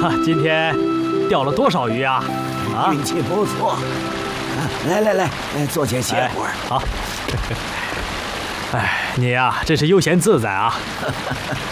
今天钓了多少鱼啊？啊， 运气不错。来，坐下歇会儿。 好。哎，你呀，真是悠闲自在啊。